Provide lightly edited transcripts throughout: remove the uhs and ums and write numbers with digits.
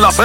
las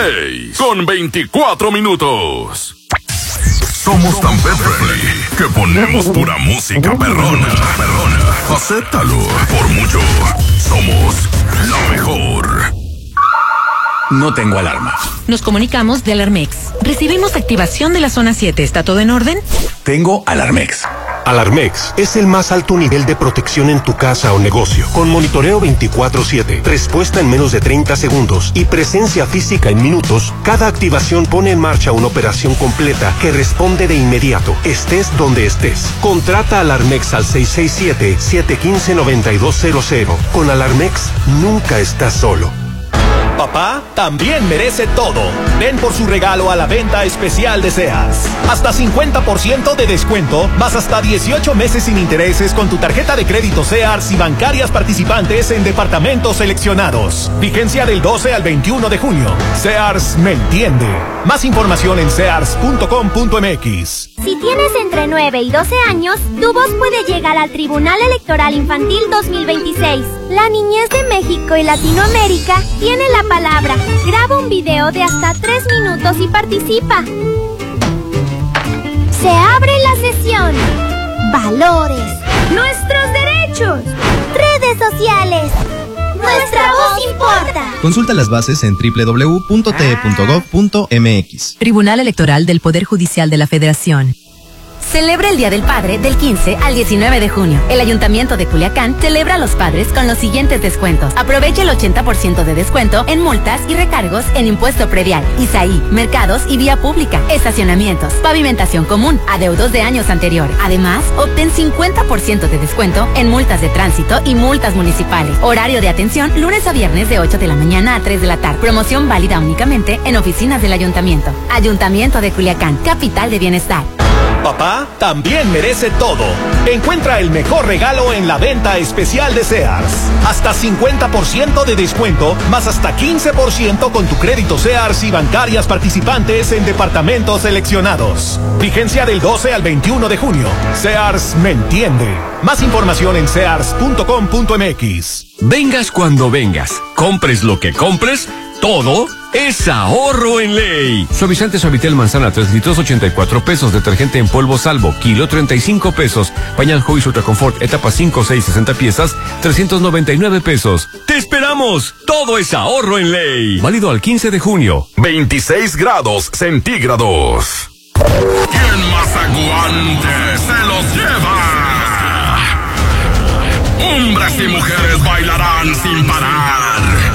6:24. Somos tan pet friendly que ponemos pura música perrona. Acéptalo. Por mucho, somos la mejor. No tengo alarma. Nos comunicamos de Alarmex. Recibimos activación de la zona 7. ¿Está todo en orden? Tengo Alarmex. Alarmex es el más alto nivel de protección en tu casa o negocio, con monitoreo 24/7, respuesta en menos de 30 segundos y presencia física en minutos. Cada activación pone en marcha una operación completa que responde de inmediato, estés donde estés. Contrata Alarmex al 667-715-9200. Con Alarmex nunca estás solo. Papá también merece todo. Ven por su regalo a la venta especial de Sears. Hasta 50% de descuento, más hasta 18 meses sin intereses con tu tarjeta de crédito Sears y bancarias participantes en departamentos seleccionados. Vigencia del 12 al 21 de junio. Sears me entiende. Más información en sears.com.mx. Si tienes entre 9 y 12 años, tu voz puede llegar al Tribunal Electoral Infantil 2026. La niñez de México y Latinoamérica tiene la palabra. Graba un video de hasta 3 minutos y participa. Se abre la sesión. Valores. Nuestros derechos. Redes sociales. Nuestra voz importa. Consulta las bases en www.te.gov.mx. Tribunal Electoral del Poder Judicial de la Federación. Celebra el Día del Padre del 15 al 19 de junio. El Ayuntamiento de Culiacán celebra a los padres con los siguientes descuentos. Aprovecha el 80% de descuento en multas y recargos en impuesto predial, ISAI, mercados y vía pública, estacionamientos, pavimentación común, adeudos de años anteriores. Además, obtén 50% de descuento en multas de tránsito y multas municipales. Horario de atención lunes a viernes de 8 de la mañana a 3 de la tarde. Promoción válida únicamente en oficinas del Ayuntamiento. Ayuntamiento de Culiacán, capital de bienestar. Papá también merece todo. Encuentra el mejor regalo en la venta especial de Sears. Hasta 50% de descuento, más hasta 15% con tu crédito Sears y bancarias participantes en departamentos seleccionados. Vigencia del 12 al 21 de junio. Sears me entiende. Más información en sears.com.mx. Vengas cuando vengas, compres lo que compres, todo es ahorro en ley. Suavizante Suavitel manzana 3 litros 84 pesos. Detergente en polvo Salvo kilo 35 pesos. Pañal Joyce Ultra Confort etapa 5, 6, 60 piezas 399 pesos. ¡Te esperamos! Todo es ahorro en ley. Válido al 15 de junio. 26 grados centígrados. ¿Quién más aguante se los lleva? Hombres y mujeres bailarán sin parar.